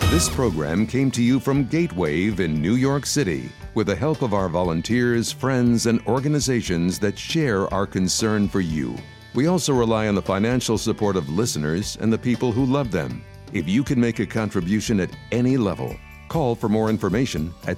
This program came to you from Gatewave in New York City with the help of our volunteers, friends, and organizations that share our concern for you. We also rely on the financial support of listeners and the people who love them. If you can make a contribution at any level, call for more information at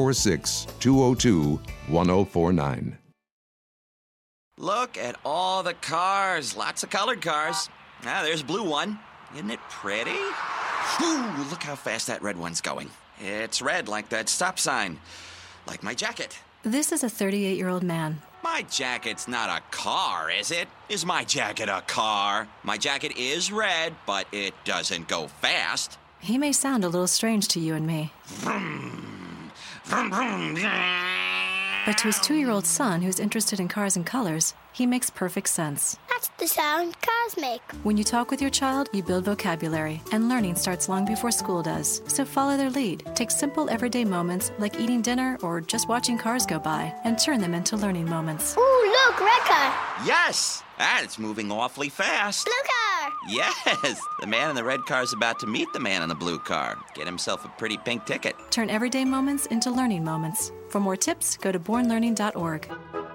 646-202-1049. Look at all the cars. Lots of colored cars. Ah, there's a blue one. Isn't it pretty? Ooh, look how fast that red one's going. It's red like that stop sign. Like my jacket. This is a 38-year-old man. My jacket's not a car, is it? Is my jacket a car? My jacket is red, but it doesn't go fast. He may sound a little strange to you and me. Vroom, vroom, vroom. But to his 2-year-old son who's interested in cars and colors, he makes perfect sense. That's the sound cars make. When you talk with your child, you build vocabulary, and learning starts long before school does. So follow their lead. Take simple everyday moments like eating dinner or just watching cars go by and turn them into learning moments. Ooh, look, red car. Yes! And it's moving awfully fast. Blue car. Yes! The man in the red car's about to meet the man in the blue car. Get himself a pretty pink ticket. Turn everyday moments into learning moments. For more tips, go to bornlearning.org.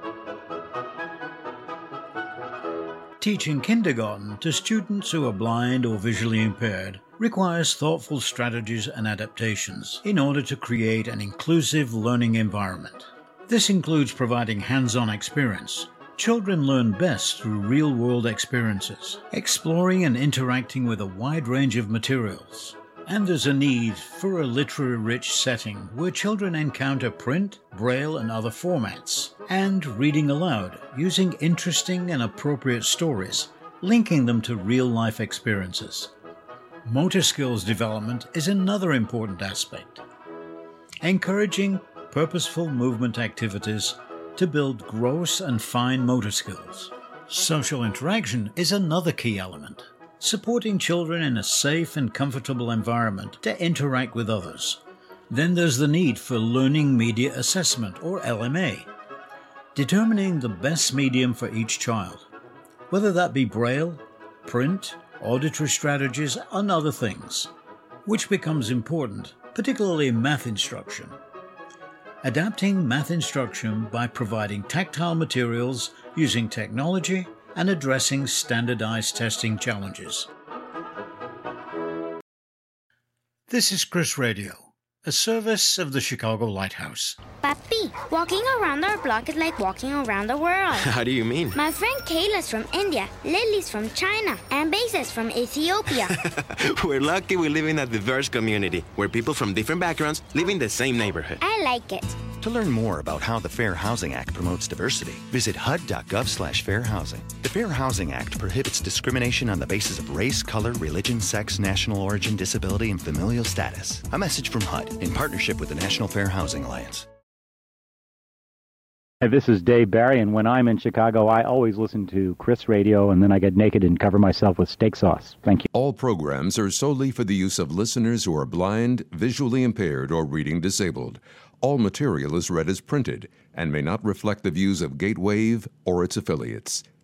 Teaching kindergarten to students who are blind or visually impaired requires thoughtful strategies and adaptations in order to create an inclusive learning environment. This includes providing hands-on experience. Children learn best through real-world experiences, exploring and interacting with a wide range of materials. And there's a need for a literary-rich setting where children encounter print, braille, and other formats, and reading aloud using interesting and appropriate stories, linking them to real-life experiences. Motor skills development is another important aspect. Encouraging purposeful movement activities to build gross and fine motor skills. Social interaction is another key element. Supporting children in a safe and comfortable environment to interact with others. Then there's the need for learning media assessment, or LMA, determining the best medium for each child, whether that be braille, print, auditory strategies, and other things, which becomes important, particularly in math instruction. Adapting math instruction by providing tactile materials using technology and addressing standardized testing challenges. This is Chris Radio, a service of the Chicago Lighthouse. Papi, walking around our block is like walking around the world. How do you mean? My friend Kayla's from India, Lily's from China, and Basa's from Ethiopia. We're lucky we live in a diverse community where people from different backgrounds live in the same neighborhood. I like it. To learn more about how the Fair Housing Act promotes diversity, visit hud.gov/fairhousing. The Fair Housing Act prohibits discrimination on the basis of race, color, religion, sex, national origin, disability, and familial status. A message from HUD in partnership with the National Fair Housing Alliance. Hi, this is Dave Barry, and when I'm in Chicago, I always listen to Chris Radio, and then I get naked and cover myself with steak sauce. Thank you. All programs are solely for the use of listeners who are blind, visually impaired, or reading disabled. All material is read as printed and may not reflect the views of Gatewave or its affiliates.